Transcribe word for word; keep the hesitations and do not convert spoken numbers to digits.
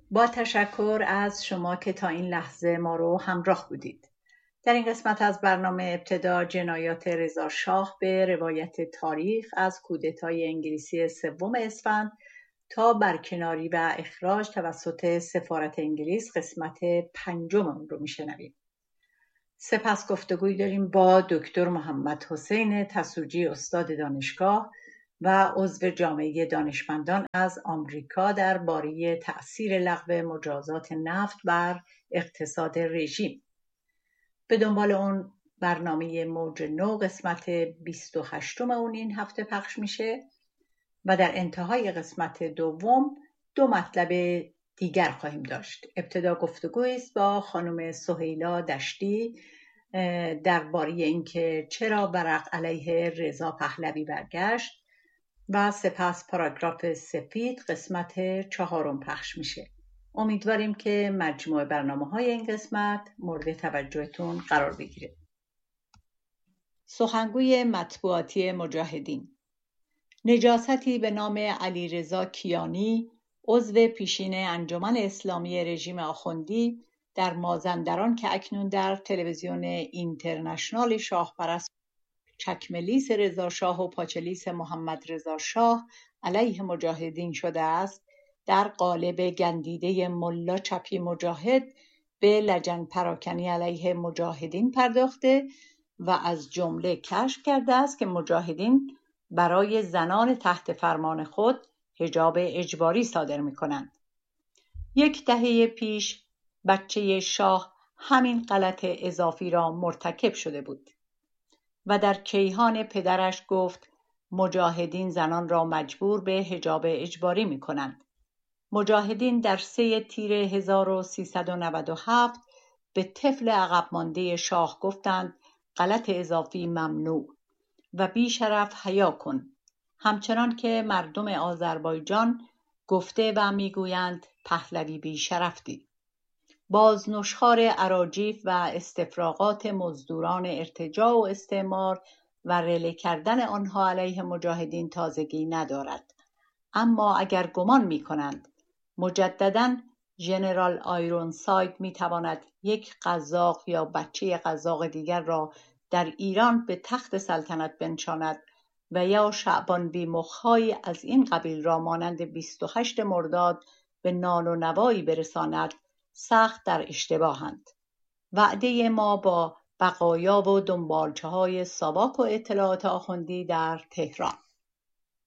با تشکر از شما که تا این لحظه ما رو همراه بودید. در این قسمت از برنامه ابتدا جنایات رضا شاه به روایت تاریخ از کودتای انگلیسی سوم اسفند تا برکناری و اخراج توسط سفارت انگلیس قسمت پنجم اون رو میشنویم. سپس گفتگوی داریم با دکتر محمد حسین تسوجی، استاد دانشگاه و عضو جامعه دانشمندان از آمریکا درباره تأثیر لغو مجازات نفت بر اقتصاد رژیم. به دنبال اون برنامه موج نو قسمت بیست و هشتم اون این هفته پخش میشه و در انتهای قسمت دوم دو مطلب دیگر خواهیم داشت. ابتدا گفتگویی است با خانم سهیلا دشتی درباره اینکه چرا ورق علیه رضا پهلوی برگشت و سپس پاراگراف سفید قسمت چهارم پخش میشه. امیدواریم که مجموع برنامه‌های این قسمت مورد توجهتون قرار بگیره. سخنگوی مطبوعاتی مجاهدین. نجاستی به نام علیرضا کیانی، عضو پیشین انجمن اسلامی رژیم آخوندی در مازندران که اکنون در تلویزیون اینترنشنال شاهپرست چکملیس رضا شاه و پاچلیس محمد رضا شاه علیه مجاهدین شده است، در قالب گندیده ملا چپی مجاهد به لجن پراکنی علیه مجاهدین پرداخته و از جمله کشف کرده است که مجاهدین برای زنان تحت فرمان خود حجاب اجباری صادر می کنند. یک دهه پیش بچه شاه همین غلط اضافی را مرتکب شده بود و در کیهان پدرش گفت مجاهدین زنان را مجبور به حجاب اجباری می کنند. مجاهدین در سه تیر هزار و سیصد و نود و هفت به طفل عقب مانده شاه گفتند غلط اضافی ممنوع و بی شرف حیا کن، همچنان که مردم آذربایجان گفته و میگویند پهلوی بی شرفتی. بازنشخوار اراجیف و استفراغات مزدوران ارتجاع و استعمار و رله کردن آنها علیه مجاهدین تازگی ندارد. اما اگر گمان می کنند مجدداً ژنرال آیرونساید می تواند یک قزاق یا بچه قزاق دیگر را در ایران به تخت سلطنت بنشاند و یا شعبان بی مخ‌هایی از این قبیل را مانند بیست و هشت مرداد به نان و نوایی برساند، سخت در اشتباهند. وعده ما با بقایا و دنبالچه‌های ساواک و اطلاعات آخوندی در تهران.